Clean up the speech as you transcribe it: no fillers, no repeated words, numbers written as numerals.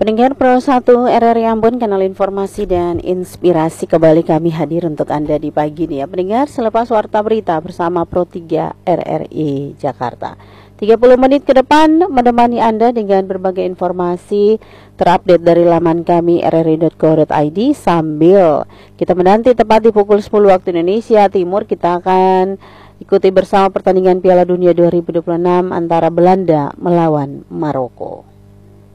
Pendengar Pro 1 RRI Ambon, kanal informasi dan inspirasi, kembali kami hadir untuk Anda di pagi ini ya. Pendengar, selepas warta berita bersama Pro 3 RRI Jakarta. 30 menit ke depan menemani Anda dengan berbagai informasi terupdate dari laman kami rri.co.id, sambil kita menanti tepat di pukul 10 waktu Indonesia Timur kita akan ikuti bersama pertandingan Piala Dunia 2026 antara Belanda melawan Maroko.